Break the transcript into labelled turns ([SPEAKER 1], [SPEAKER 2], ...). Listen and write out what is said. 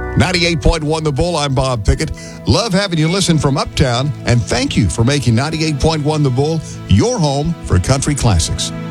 [SPEAKER 1] 98.1 The Bull, I'm Bob Pickett. Love having you listen from Uptown, and thank you for making 98.1 The Bull your home for country classics.